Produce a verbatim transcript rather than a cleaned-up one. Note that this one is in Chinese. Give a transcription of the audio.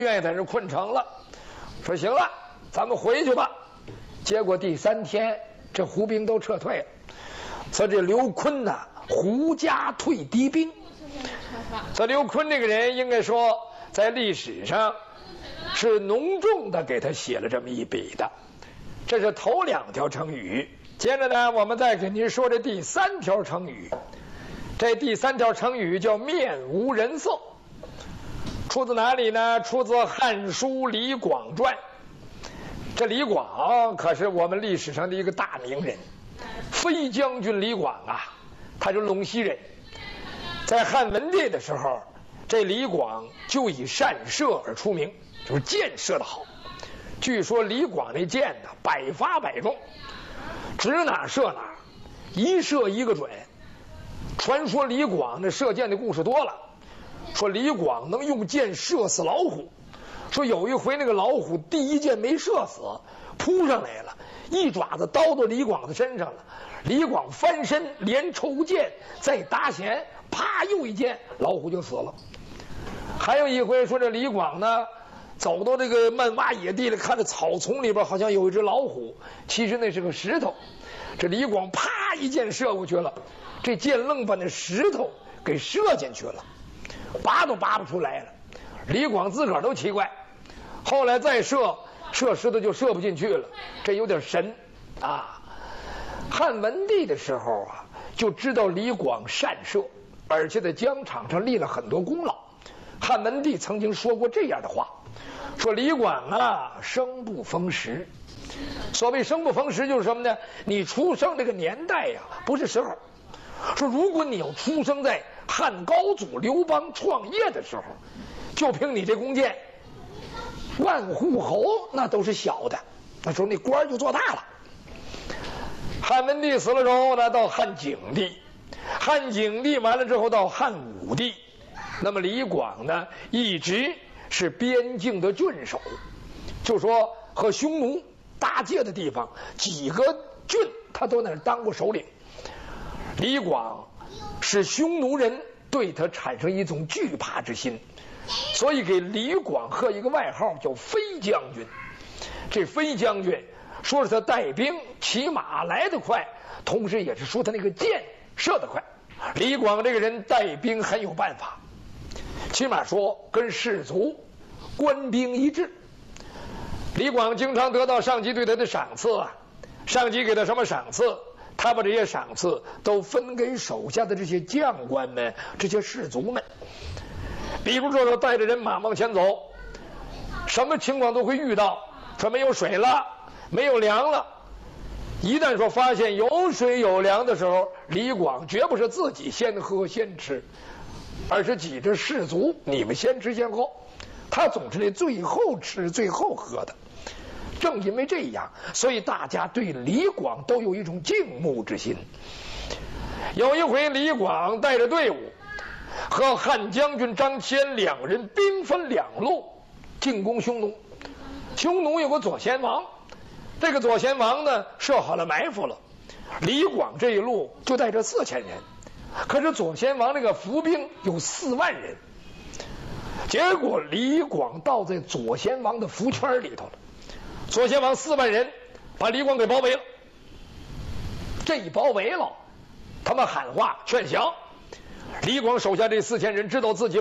愿意在这困成了，说行了，咱们回去吧。结果第三天，这胡兵都撤退了，所以这刘琨呐，胡家退敌兵。这刘琨这个人，应该说在历史上是浓重的给他写了这么一笔的。这是头两条成语。接着呢，我们再给您说这第三条成语。这第三条成语叫面无人色。出自哪里呢？出自《汉书·李广传》。这李广可是我们历史上的一个大名人，飞将军李广啊，他是陇西人。在汉文帝的时候，这李广就以善射而出名，就是箭射得好。据说李广那箭呢，百发百中，指哪射哪，一射一个准。传说李广那射箭的故事多了。说李广能用箭射死老虎，说有一回那个老虎第一箭没射死，扑上来了，一爪子刀到李广的身上了，李广翻身连抽箭再搭弦，啪又一箭，老虎就死了。还有一回说这李广呢，走到这个漫洼野地里，看着草丛里边好像有一只老虎，其实那是个石头，这李广啪一箭射过去了，这箭愣把那石头给射进去了，拔都拔不出来了。李广自个儿都奇怪，后来再射射石头就射不进去了，这有点神啊。汉文帝的时候啊，就知道李广善射，而且在疆场上立了很多功劳。汉文帝曾经说过这样的话，说李广啊，生不逢时。所谓生不逢时就是什么呢？你出生这个年代呀，不是时候。说如果你要出生在汉高祖刘邦创业的时候，就凭你这弓箭，万户侯那都是小的，那时候那官就做大了。汉文帝死了之后呢，到汉景帝，汉景帝完了之后到汉武帝，那么李广呢，一直是边境的郡守，就说和匈奴搭界的地方几个郡他都在那当过首领。李广使匈奴人对他产生一种惧怕之心，所以给李广贺一个外号叫飞将军。这飞将军说是他带兵骑马来得快，同时也是说他那个箭射得快。李广这个人带兵很有办法，起码说跟士卒官兵一致。李广经常得到上级对他的赏赐啊，上级给他什么赏赐，他把这些赏赐都分给手下的这些将官们、这些士卒们。比如说，他带着人马往前走，什么情况都会遇到。说没有水了，没有粮了。一旦说发现有水有粮的时候，李广绝不是自己先喝先吃，而是挤着士卒，你们先吃先喝。他总是那最后吃最后喝的。正因为这样，所以大家对李广都有一种敬慕之心。有一回，李广带着队伍和汉将军张骞两人兵分两路进攻匈奴。匈奴有个左贤王，这个左贤王呢设好了埋伏了，李广这一路就带着四千人，可是左贤王这个伏兵有四万人。结果李广倒在左贤王的伏圈里头了，左贤王四万人把李广给包围了。这一包围了，他们喊话劝降。李广手下这四千人知道自己